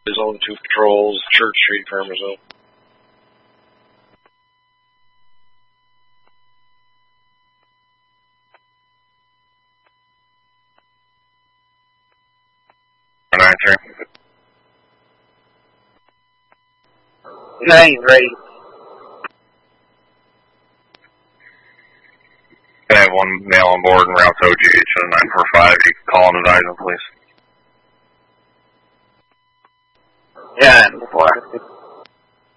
There's only 2 patrols, Church Street, Permisville. Yeah, he's ready. I have 1 male on board and route to OGH at 945. You can call and advise him, please. Yeah, before.